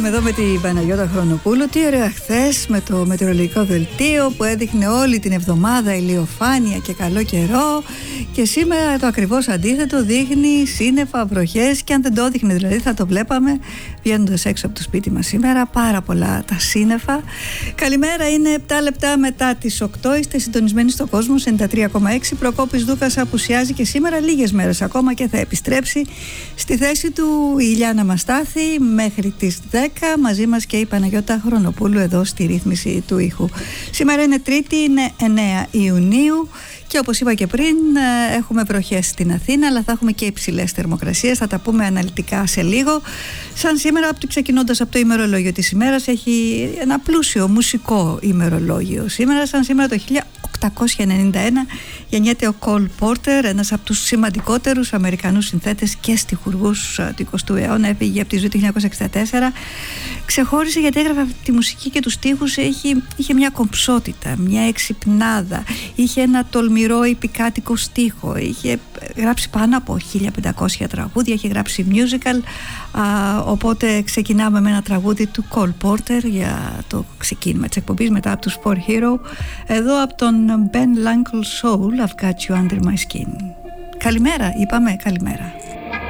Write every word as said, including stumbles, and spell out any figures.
Μιλάμε εδώ με την Παναγιώτα Χρονοπούλου. Τι ωραία χθες με το μετεωρολογικό δελτίο που έδειχνε όλη την εβδομάδα ηλιοφάνεια και καλό καιρό. Και σήμερα το ακριβώς αντίθετο, δείχνει σύννεφα, βροχές. Και αν δεν το έδειχνε, δηλαδή, θα το βλέπαμε βγαίνοντας έξω από το σπίτι μας σήμερα. Πάρα πολλά τα σύννεφα. Καλημέρα, είναι επτά λεπτά μετά τις οκτώ. Είστε συντονισμένοι στο κόσμο ενενήντα τρία κόμμα έξι. Προκόπης Δούκας απουσιάζει και σήμερα λίγες μέρες ακόμα και θα επιστρέψει στη θέση του η Ηλιάνα Μαστάθη μέχρι τις δέκα. Μαζί μας και η Παναγιώτα Χρονοπούλου εδώ στη ρύθμιση του ήχου. Σήμερα είναι Τρίτη, είναι εννέα Ιουνίου. Και όπως είπα και πριν, έχουμε βροχές στην Αθήνα, αλλά θα έχουμε και υψηλές θερμοκρασίες. Θα τα πούμε αναλυτικά σε λίγο. Σαν σήμερα, ξεκινώντας από το ημερολόγιο της ημέρας, έχει ένα πλούσιο μουσικό ημερολόγιο. Σήμερα, σαν σήμερα το χίλια οκτακόσια ενενήντα ένα, γεννιέται ο Κολ Πόρτερ, ένας από τους σημαντικότερους Αμερικανούς συνθέτες και στιχουργούς του εικοστού αιώνα. Έφυγε από τη ζωή το χίλια εννιακόσια εξήντα τέσσερα. Ξεχώρισε γιατί έγραφε τη μουσική και τους στίχους. Είχε, είχε μια κομψότητα, μια εξυπνάδα. Είχε ένα τολμηρό υπηκάτικο στίχο. Είχε γράψει πάνω από χίλια πεντακόσια τραγούδια. Είχε γράψει musical. Α, οπότε ξεκινάμε με ένα τραγούδι του Κολ Πόρτερ για το ξεκίνημα της εκπομπής μετά από τους Four Hero. Εδώ από τον Ben Lankel Soul, I've Got You Under My Skin. Καλημέρα, είπαμε καλημέρα.